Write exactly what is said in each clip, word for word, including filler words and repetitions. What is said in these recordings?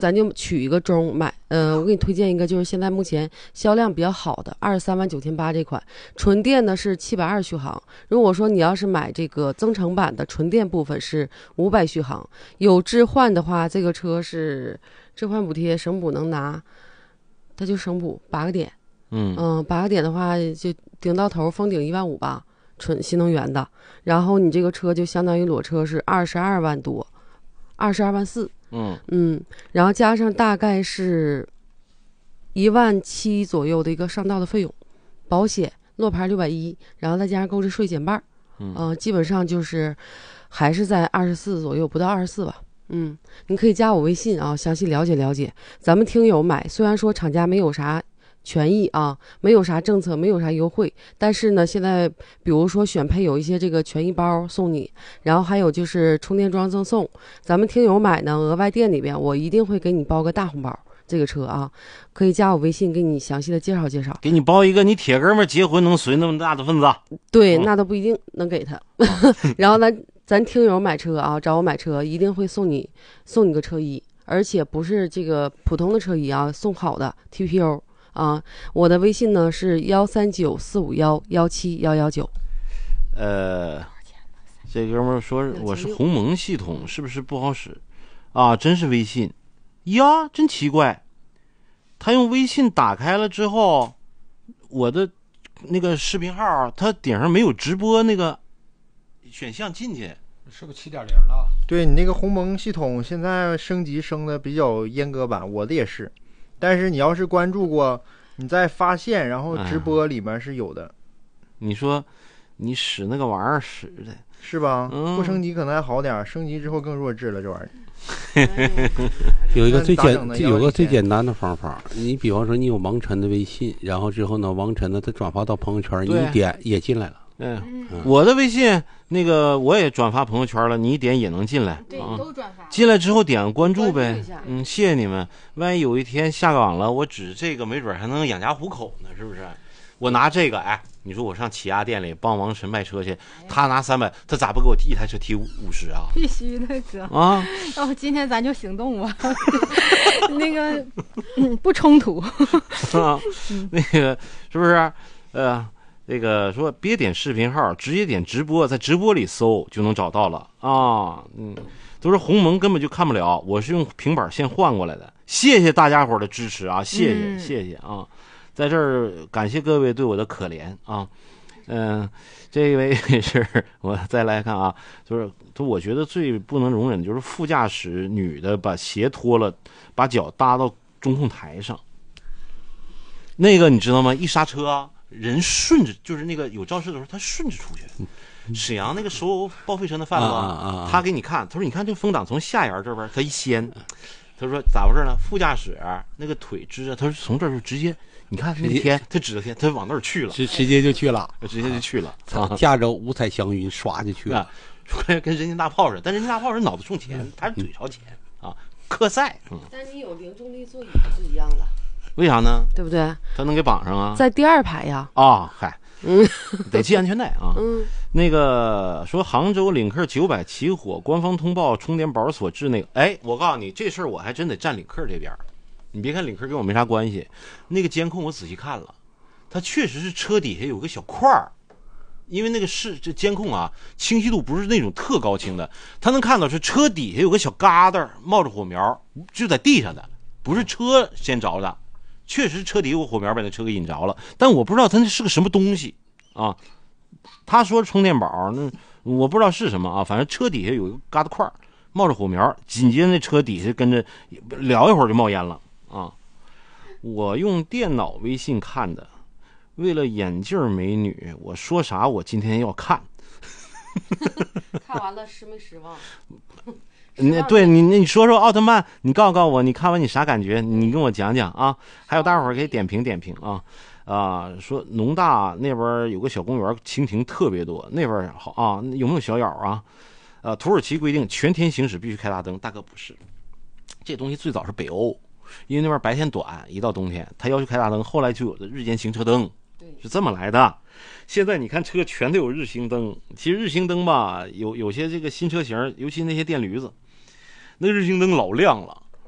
咱就取一个中买。呃，我给你推荐一个，就是现在目前销量比较好的二十三万九千八这款纯电呢是七百二十续航。如果说你要是买这个增程版的纯电部分是五百续航，有置换的话，这个车是置换补贴省补能拿，它就省补八个点。 嗯嗯，八个点的话就顶到头封顶一万五吧，纯新能源的。然后你这个车就相当于裸车是二十二万多，二十二万四。 嗯嗯，然后加上大概是一万七左右的一个上道的费用，保险落牌六百一，然后再加上购置税减半，嗯、呃，基本上就是还是在二十四左右，不到二十四吧。嗯，你可以加我微信啊，详细了解了解。咱们听友买，虽然说厂家没有啥权益啊，没有啥政策，没有啥优惠，但是呢，现在比如说选配有一些这个权益包送你，然后还有就是充电桩赠送。咱们听友买呢，额外店里边我一定会给你包个大红包。这个车啊，可以加我微信给你详细的介绍介绍。 给你包一个，你铁哥们结婚能随那么大的份子？ 对，那都不一定能给他。然后咱咱听友买车啊，找我买车一定会送你送你个车衣，而且不是这个普通的车衣啊，送好的 T P O。啊，我的微信呢是幺三九四五幺幺七幺幺九。 呃，这哥们说我是鸿蒙系统，是不是不好使啊？真是微信呀，真奇怪。他用微信打开了之后，我的那个视频号，它顶上没有直播那个选项进去， 是不是七点零了？ 对，你那个鸿蒙系统现在升级升的比较阉割版，我的也是。但是你要是关注过，你在发现，然后直播里面是有的。哎、 你说你使那个玩意儿使的是吧？ 嗯、 不升级可能还好点，升级之后更弱智了，这玩意儿。有一个最简有个最简单的方法，你比方说你有王晨的微信，然后之后呢，王晨呢他转发到朋友圈，你一点也进来了。 嗯，我的微信那个我也转发朋友圈了，你一点也能进来。 对， 啊、 都转发。 进来之后点关注呗。嗯，谢谢你们。万一有一天下岗了，我指这个没准还能养家糊口呢，是不是？我拿这个，哎，你说我上起亚店里帮王晨卖车去，他拿三百，他咋不给我一台车提五十啊？ 必须的，哥啊！哦，今天咱就行动吧，那个、嗯、不冲突啊，那个是不是？呃。这个说别点视频号，直接点直播，在直播里搜就能找到了啊。嗯，都是鸿蒙根本就看不了，我是用平板线换过来的。谢谢大家伙的支持啊，谢谢、嗯、谢谢啊，在这儿感谢各位对我的可怜啊。嗯、呃，这位是我再来看啊，就是我觉得最不能容忍的就是副驾驶女的把鞋脱了，把脚搭到中控台上，那个你知道吗？一刹车啊。人顺着，就是那个有肇事的时候，他顺着出去。沈阳那个收报废车的贩子，啊啊啊、他给你看，他说：“你看这风挡从下沿这边，他一掀，他说咋回事呢？副驾驶那个腿支着，他说从这儿就直接，你看那天，他指着天，他往那儿去了， 直直接就去了， 直接就去了。 啊、驾着五彩祥云，唰就去了， 说跟人家大炮似的，但人家大炮是脑子冲前，他是腿朝前啊，科赛。嗯， 但你有零重力座椅是一样的。” 为啥呢？ 对不对？ 他能给绑上啊？ 在第二排呀。 啊，嗨，嗯，得系安全带啊。 嗯， 那个说杭州领克九百起火，官方通报充电宝所致那个，哎，我告诉你这事儿我还真得站领克这边。你别看领克跟我没啥关系，那个监控我仔细看了，它确实是车底下有个小块儿，因为那个是这监控啊，清晰度不是那种特高清的，它能看到是车底下有个小疙瘩冒着火苗，就在地上的，不是车先着的。确实车底有火苗把那车给引着了，但我不知道它那是个什么东西啊。他说充电宝，那我不知道是什么啊，反正车底下有一个疙瘩块冒着火苗，紧接着那车底下跟着聊一会儿就冒烟了啊。我用电脑微信看的，为了眼镜美女，我说啥我今天要看。 看完了失没失望？ 你对你你说说奥特曼，你告诉告诉我，你看完你啥感觉？你跟我讲讲啊。还有大伙儿可以点评点评啊啊、呃，说农大那边有个小公园，蜻蜓特别多，那边好啊，有没有小咬啊？呃，土耳其规定全天行驶必须开大灯，大哥不是，这东西最早是北欧，因为那边白天短，一到冬天他要求开大灯，后来就有了日间行车灯，是这么来的。现在你看车全都有日行灯，其实日行灯吧，有有些这个新车型，尤其那些电驴子，那个日行灯老亮了，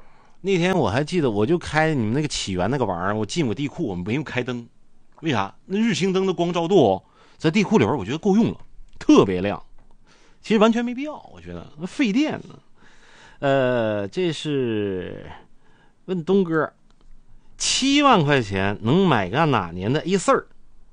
那天我还记得，我就开你们那个起源那个玩意儿，我进我地库，我们没用开灯，为啥？那日行灯的光照度在地库里边，我觉得够用了，特别亮。其实完全没必要，我觉得那费电呢。呃，这是问东哥，七万块钱能买个哪年的 A 四 儿？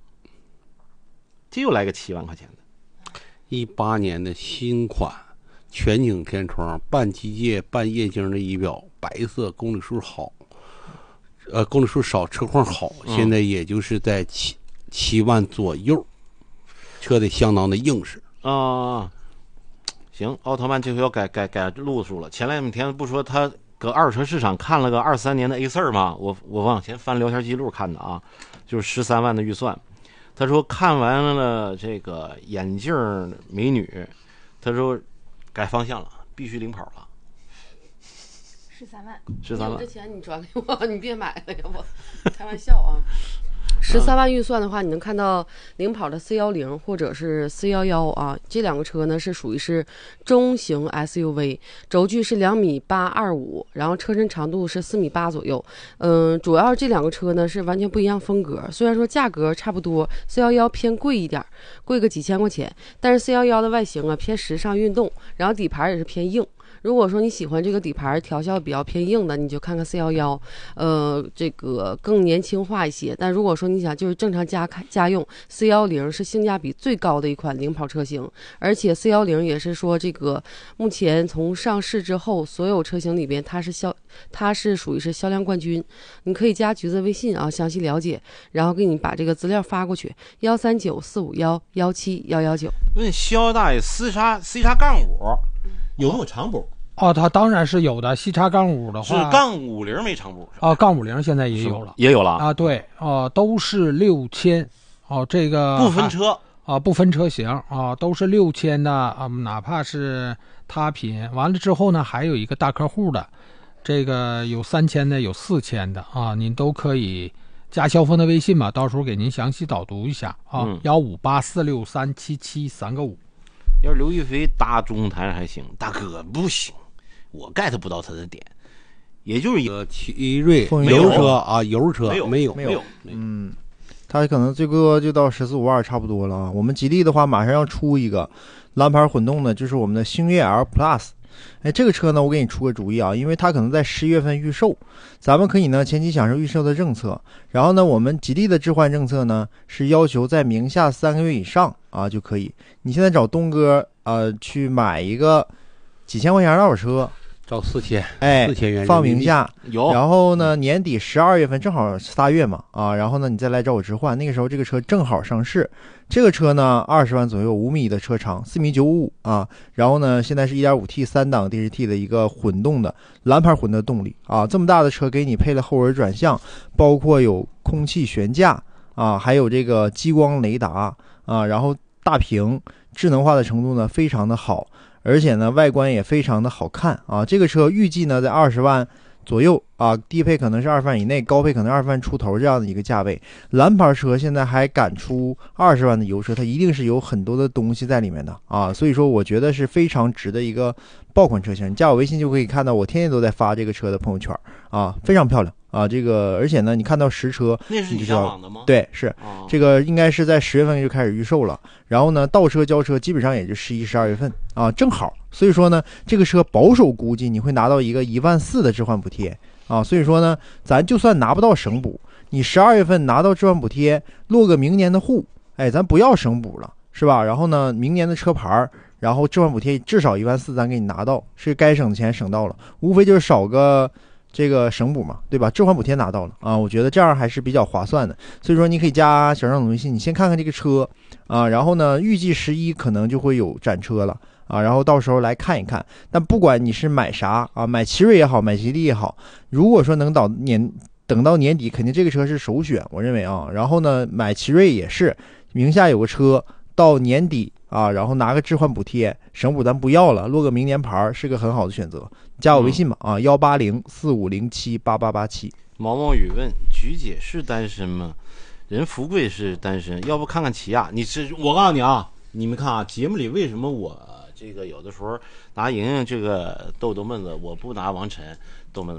这又来个七万块钱的， 一八年的新款。全景天窗，半机械半液晶的仪表，白色，公里数好，呃，公里数少，车况好，现在也就是在七七万左右，车得相当的硬实啊、呃。行，奥特曼这回要改改改路数了。前两天不说他搁二手车市场看了个二三年的 A 四 吗？我我往前翻聊天记录看的啊，就是十三万的预算。他说看完了这个眼镜美女，他说。改方向了，必须领跑了。 十三万， 十三万。 这钱你转给我，你别买了，要不开玩笑啊。十三万预算的话，你能看到领跑的 C 一零或者是 C 一一啊，这两个车呢是属于是中型 S U V， 轴距是两米八二五，然后车身长度是四米八左右。嗯，主要这两个车呢是完全不一样风格，虽然说价格差不多 ，C 一一偏贵一点，贵个几千块钱，但是 C 一一的外形啊偏时尚运动，然后底盘也是偏硬。如果说你喜欢这个底盘调校比较偏硬的，你就看看 C 一一，呃，这个更年轻化一些。但如果说你想就是正常家家用 ，C 一零是性价比最高的一款领跑车型，而且 C 一零也是说这个目前从上市之后所有车型里边它是销它是属于是销量冠军。你可以加橘子微信啊，详细了解，然后给你把这个资料发过去，幺三九四五幺幺七幺幺九。 问肖大爷，C 叉 C 叉杠五有没有长补？ 哦，它当然是有的。西叉杠五的话， 是杠五零没长补哦，杠五零现在也有了， 也有了啊，对哦、呃，都是六千哦，这个不分车啊，不分车型啊，都是六千的啊，哪怕是他品。完了之后呢，还有一个大客户的，这个有三千的，有四千的啊，您都可以加肖峰的微信吧，到时候给您详细导读一下啊，幺五八四六三七七三个五。 要是刘亦菲搭中台还行，大哥不行。我 get 不到他的点，也就是一个奇瑞油车啊，油车没有没有没有，嗯，它可能最多就到十四五二差不多了啊。我们吉利的话，马上要出一个蓝牌混动的，就是我们的星越 L Plus。哎，这个车呢，我给你出个主意啊，因为它可能在十月份预售，咱们可以呢前期享受预售的政策。然后呢，我们吉利的置换政策呢是要求在名下三个月以上啊就可以。你现在找东哥呃去买一个几千块钱的二手车。 到四千， 哎， 四千元放名下有， 然后呢，年底十二月份正好仨月嘛，啊，然后呢，你再来找我置换，那个时候这个车正好上市。这个车呢，二十万左右，五米的车长，四米九五五啊，然后呢，现在是 一点五 T 三档 D H T 的一个混动的蓝牌混的动力啊，这么大的车给你配了后轮转向，包括有空气悬架啊，还有这个激光雷达啊，然后大屏，智能化的程度呢非常的好。而且呢，外观也非常的好看啊！这个车预计呢在二十万左右啊，低配可能是二十万以内，高配可能二十万出头这样的一个价位。蓝牌车现在还敢出二十万的油车，它一定是有很多的东西在里面的啊！所以说，我觉得是非常值的一个爆款车型。你加我微信就可以看到，我天天都在发这个车的朋友圈啊，非常漂亮啊！这个而且呢，你看到实车， 那是你上网的吗？ 对，是、 哦、 这个应该是在十月份就开始预售了。然后呢，倒车交车基本上也就十一、十二月份啊，正好。所以说呢，这个车保守估计你会拿到一个一万四的置换补贴啊。所以说呢，咱就算拿不到省补，你十二月份拿到置换补贴，落个明年的户，哎，咱不要省补了，是吧？然后呢，明年的车牌，然后置换补贴至少一万四，咱给你拿到，是该省的钱省到了，无非就是少个这个省补嘛，对吧？置换补贴拿到了啊，我觉得这样还是比较划算的。所以说你可以加小张总微信，你先看看这个车啊，然后呢，预计十一可能就会有展车了啊，然后到时候来看一看。但不管你是买啥啊，买奇瑞也好，买吉利也好，如果说能到年等到年底，肯定这个车是首选，我认为啊。然后呢，买奇瑞也是名下有个车，到年底啊，然后拿个置换补贴，省补咱不要了，落个明年牌是个很好的选择。加我微信吧啊，幺八零四五零七八八八七。 毛毛雨问：菊姐是单身吗？人福贵是单身，要不看看起亚？你是我告诉你啊，你们看啊，节目里为什么我这个有的时候拿莹莹这个逗逗闷子，我不拿王晨逗闷子。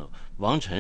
王晨